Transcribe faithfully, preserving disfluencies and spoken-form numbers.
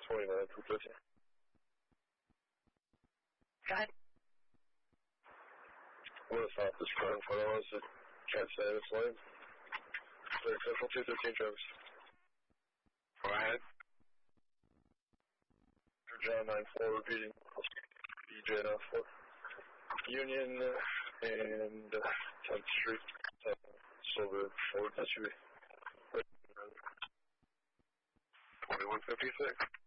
twenty-nine, two fifty. Go ahead. West office, front front of us at Cat Status Lane. Central two thirteen Travis. Go ahead. John nine four repeating. B J nine four. Union uh, and uh, tenth Street. Silver Ford S U V. twenty-one fifty-six.